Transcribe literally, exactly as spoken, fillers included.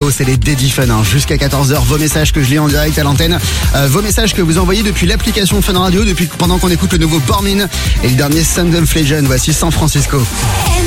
Francisco, c'est les Daddy Fun, hein. Jusqu'à quatorze heures, vos messages que je lis en direct à l'antenne, euh, vos messages que vous envoyez depuis l'application Fun Radio, depuis pendant qu'on écoute le nouveau Born In et le dernier Sons of Legend. Voici San Francisco.